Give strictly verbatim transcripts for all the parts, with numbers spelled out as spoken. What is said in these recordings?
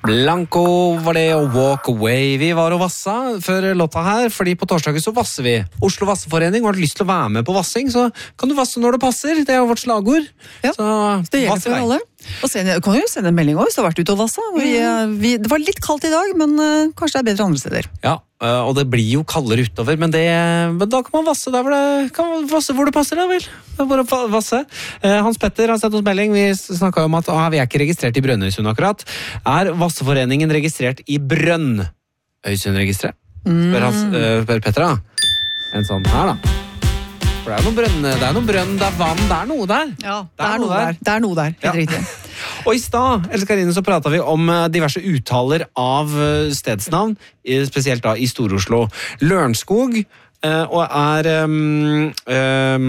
Blanco var det å walk away. Vi var og vassa før låta her, fordi på torsdager så vasser vi. Oslo Vasseforening, har du lyst til å være med på vassing, så kan du vasse når det passer. Det er jo vårt slagord. Ja, så det gjelder for alle. Og send, kan jo sende en melding også hvis du har vært ute og vassa. Vi, vi, det var litt kaldt i dag, men uh, kanskje det er bedre andre steder. Ja, og det blir jo kaldere utover, men, det, men da kan man vasse der hvor det, kan man vasse hvor det passer da, vel? Det er bare å vasse. Hans Petter har sett oss melding, vi snakket om at ah, vi er ikke registrert i Brønnøysund akkurat. Er Vasseforeningen registrert i Brønnøysund-registeret? Spør, Hans, uh, spør Petter da. En sånn her da. For det er noen brønn, det er noen brønn, det er vann, det er noe der. Ja, det, det er, er noe der. der. Det er noe der, helt ja. Riktig. Og i stad, Else Karine, så pratet vi om diverse uttaler av stedsnavn, spesielt da i Stor-Oslo. Lørenskog, og er um, um,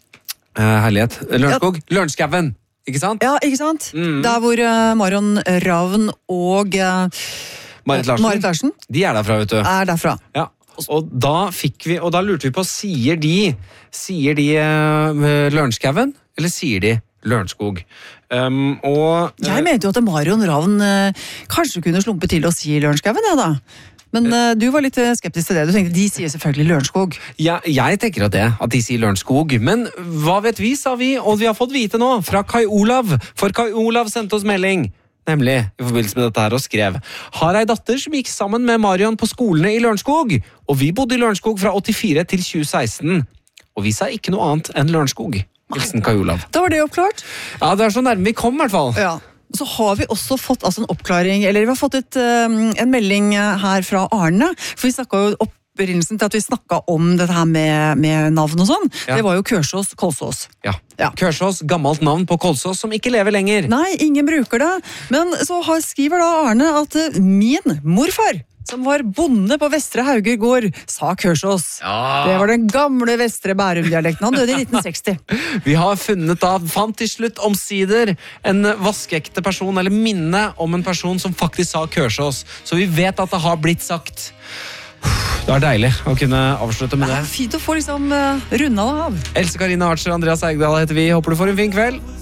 herlighet. Lørenskog, ja. Lørenskaven, ikke sant? Ja, ikke sant? Mm. Der hvor uh, Marion Ravn og uh, Marit Larsen, Marit Larsen, de er derfra, vet du. Er derfra. Ja. Og da fikk vi, og da lurte vi på, sier de, sier de uh, Lørenskaven, eller sier de Lørenskog? Um, og, uh, jeg mente jo at Marion Ravn uh, kanskje kunne slumpe til å si Lørenskaven, ja da. Men uh, du var litt skeptisk til det. Du tenkte, de sier selvfølgelig Lørenskog. Ja, jeg tenker at det, at de sier Lørenskog. Men hva vet vi, sa vi, og vi har fått vite nå, fra Kai Olav. For Kai Olav sendte oss melding. Nemlig, i forbindelse med dette her, og skrev: har ei datter som gikk sammen med Marion på skolene i Lørenskog, og vi bodde i Lørenskog fra åttifire til tjue seksten, og vi sa ikke noe annet enn Lørenskog. Hilsen Kai Olav. Da var det oppklart. Ja, det er så nærme vi kom, i hvert fall. Ja. Så har vi også fått altså, en oppklaring, eller vi har fått et, um, en melding her fra Arne, for vi snakket jo opp Begynnelsen til at vi snakket om dette her med, med navn og sånn, ja. Det var jo Kørsås, Kolsås. Ja. Ja. Kørsås, gammelt navn på Kolsås som ikke lever lenger. Nei, ingen bruker det. Men så har, skriver da Arne at min morfar, som var bonde på Vestre Hauger gård, sa Kørsås. Ja. Det var den gamle Vestre Bærum-dialekten. Han døde i nitten seksti. Vi har funnet da, fant til slutt omsider en vaskeekte person, eller minne om en person som faktisk sa Kørsås. Så vi vet at det har blitt sagt. Det var deilig å kunne avslutte med det. Det er fint å få liksom uh, rundet av. Else Karine Archer, Andreas Eigdal heter vi. Håper du får en fin kveld.